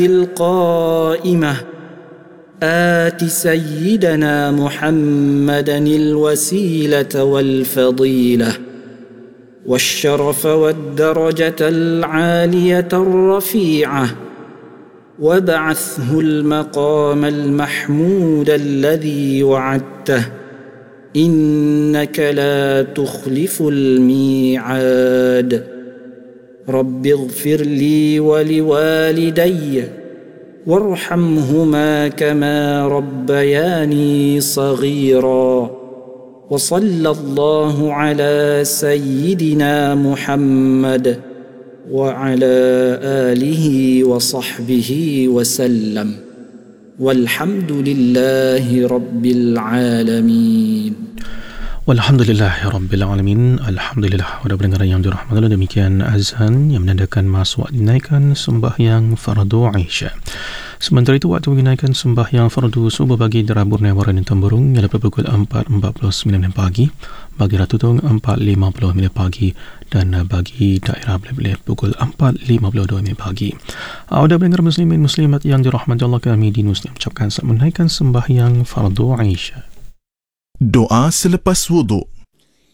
القائمة آت سيدنا محمدا الوسيلة والفضيلة والشرف والدرجة العالية الرفيعة وابعثه المقام المحمود الذي وعدته إنك لا تخلف الميعاد رب اغفر لي ولوالدي وارحمهما كما ربياني صغيرا وصلى الله على سيدنا محمد وعلى آله وصحبه وسلم والحمد لله رب العالمين. Walhamdulillahirrabbilalamin. Alhamdulillah, pada pendengar yang dirahmati Allah, demikian azan yang menandakan masa waktu dinaikkan sembahyang fardu Isya. Sementara itu, waktu menunaikan sembahyang fardu subuh bagi Derabur Newaran dan Temburung ialah pukul 4.49 pagi, bagi Ratu Tong 4.50 pagi dan bagi daerah Belebeleh pukul 4.52 pagi. Ada pendengar muslimin muslimat yang dirahmati Allah, kami di Nusni ucapkan selamat menunaikan sembahyang fardu Isya. Doa selepas wuduk.